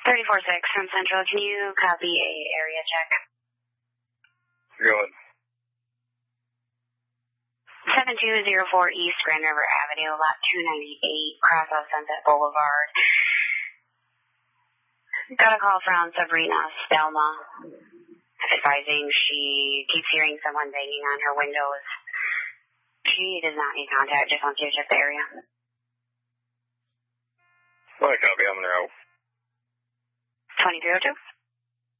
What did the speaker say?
34-6 from Central. Can you copy a area check? Going. 7204 East Grand River Avenue, lot 298, cross off Sunset Boulevard. Got a call from Sabrina Stelma advising she keeps hearing someone banging on her windows. She does not need contact, just wants you to check the area. Well, copy, I'm in the route. 2302.